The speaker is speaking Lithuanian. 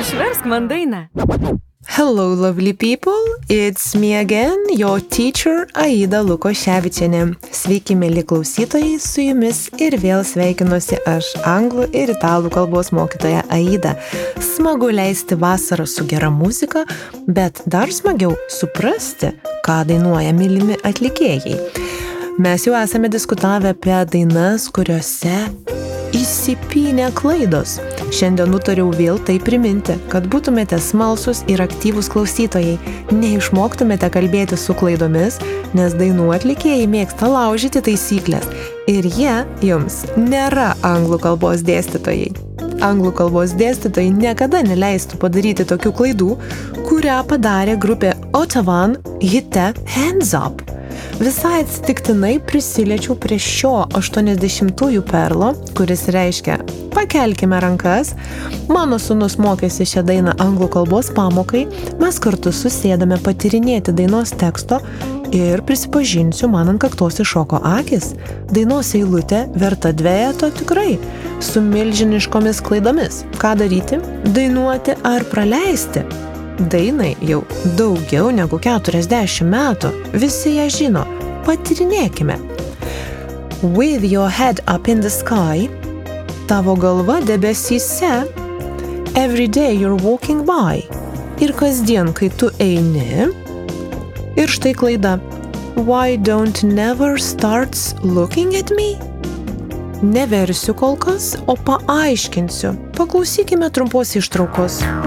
Išversk man dainą. Hello, lovely people, it's me again, your teacher Aida Lukoševičienė. Sveiki, mėly klausytojai, su jumis ir vėl sveikinuosi aš, anglų ir italų kalbos mokytoja Aida. Smagu leisti vasarą su gera muzika, bet dar smagiau suprasti, ką dainuoja mylimi atlikėjai. Mes jau esame diskutavę apie dainas, kuriuose įsipynė klaidos. Šiandien nutariau vėl tai priminti, kad būtumėte smalsus ir aktyvūs klausytojai, neišmoktumėte kalbėti su klaidomis, nes dainų atlikėjai mėgsta laužyti taisyklės ir jie jums nėra anglų kalbos dėstytojai. Anglų kalbos dėstytojai niekada neleistų padaryti tokių klaidų, kurią padarė grupė Otavan hite Hands Up. Visai atsitiktinai prisiliečiau prie šio 80-ųjų perlo, kuris reiškia pakelkime rankas. Mano sūnus mokėsi šią dainą anglų kalbos pamokai, mes kartu susėdame patyrinėti dainos teksto ir prisipažinsiu, man ant kaktos iššoko akis. Dainos eilutė verta dvejeto tikrai, su milžiniškomis klaidomis. Ką daryti? Dainuoti ar praleisti? Dainai jau daugiau negu 40 metų, visi ją žino, patyrinėkime. With your head up in the sky, tavo galva debesyse, every day you're walking by. Ir kasdien, kai tu eini, ir štai klaida. Why don't never starts looking at me? Neversiu kol kas, o paaiškinsiu. Paklausykime trumpos ištraukos.